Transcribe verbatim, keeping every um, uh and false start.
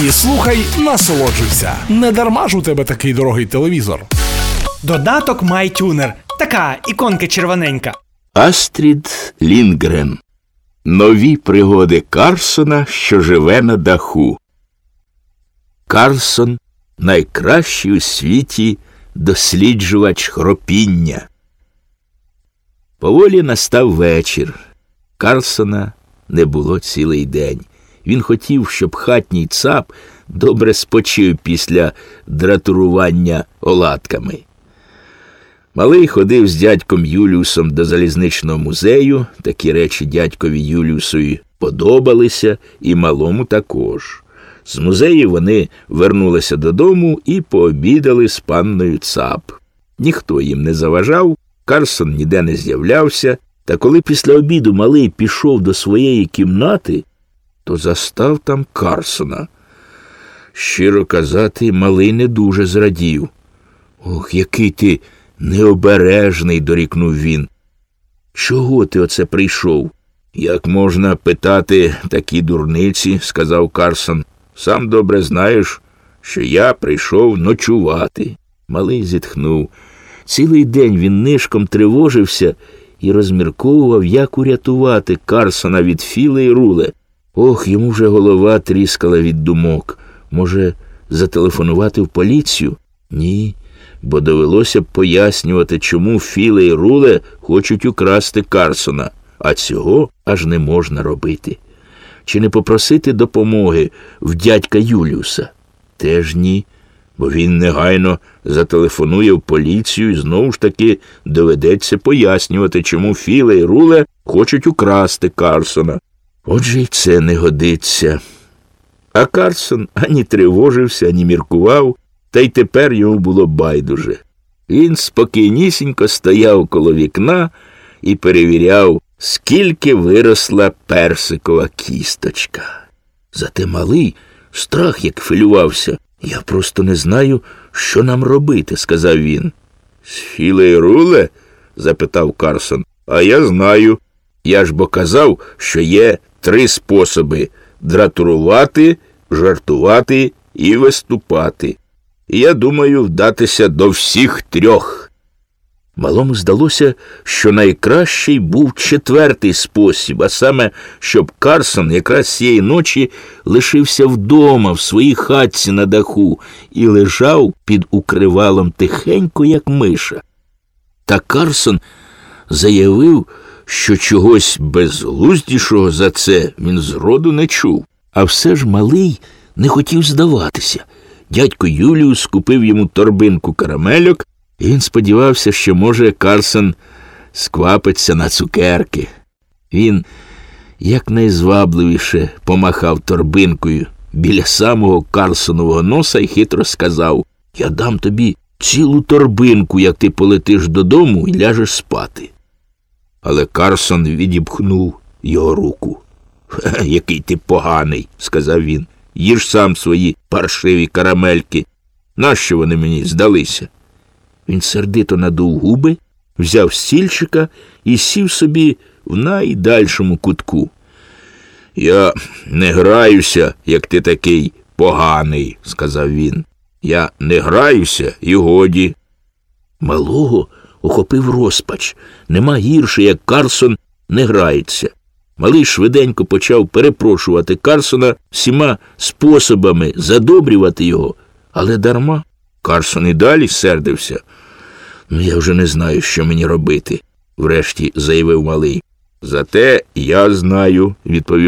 І слухай, насолоджуйся. Не дарма ж у тебе такий дорогий телевізор. Додаток MyTuner. Така іконка червоненька. Астрід Лінгрен. Нові пригоди Карлсона, що живе на даху. Карлсон – найкращий у світі досліджувач хропіння. Поволі настав вечір. Карлсона не було цілий день. Він хотів, щоб хатній цап добре спочив після дратурування оладками. Малий ходив з дядьком Юліусом до залізничного музею. Такі речі дядькові Юліусові подобалися, і малому також. З музею вони вернулися додому і пообідали з панною Цап. Ніхто їм не заважав, Карлсон ніде не з'являвся, та коли після обіду малий пішов до своєї кімнати, то застав там Карлсона. Щиро казати, малий не дуже зрадів. «Ох, який ти необережний!» – дорікнув він. «Чого ти оце прийшов?» «Як можна питати такі дурниці?» – сказав Карлсон. «Сам добре знаєш, що я прийшов ночувати». Малий зітхнув. Цілий день він нишком тривожився і розмірковував, як урятувати Карлсона від Філа і Руле. Ох, йому вже голова тріскала від думок. Може, зателефонувати в поліцію? Ні, бо довелося б пояснювати, чому Філа і Руле хочуть украсти Карлсона, а цього аж не можна робити. Чи не попросити допомоги в дядька Юліуса? Теж ні, бо він негайно зателефонує в поліцію і знову ж таки доведеться пояснювати, чому Філа і Руле хочуть украсти Карлсона. Отже, й це не годиться. А Карлсон ані тривожився, ані міркував, та й тепер йому було байдуже. Він спокійнісінько стояв коло вікна і перевіряв, скільки виросла персикова кісточка. Зате малий страх як хвилювався. «Я просто не знаю, що нам робити», – сказав він. «З Філа і Руле?» – запитав Карлсон. «А я знаю. Я ж бо казав, що є три способи – дратурувати, жартувати і виступати. І я думаю вдатися до всіх трьох». Малому здалося, що найкращий був четвертий спосіб, а саме, щоб Карлсон якраз цієї ночі лишився вдома в своїй хатці на даху і лежав під укривалом тихенько, як миша. Та Карлсон заявив, що чогось безглуздішого за це він зроду не чув. А все ж малий не хотів здаватися. Дядько Юліус купив йому торбинку карамельок, і він сподівався, що, може, Карлсон сквапиться на цукерки. Він якнайзвабливіше помахав торбинкою біля самого Карлсонового носа і хитро сказав: «Я дам тобі цілу торбинку, як ти полетиш додому і ляжеш спати». Але Карлсон відіпхнув його руку. «Який ти поганий», – сказав він. «Їж сам свої паршиві карамельки. Нащо вони мені здалися?» Він сердито надув губи, взяв стільчика і сів собі в найдальшому кутку. «Я не граюся, як ти такий поганий», – сказав він. «Я не граюся і годі». Малого охопив розпач. Нема гірше, як Карлсон не грається. Малий швиденько почав перепрошувати Карлсона всіма способами задобрювати його, але дарма. Карлсон і далі сердився. «Ну, я вже не знаю, що мені робити», – врешті заявив малий. «Зате я знаю», – відповів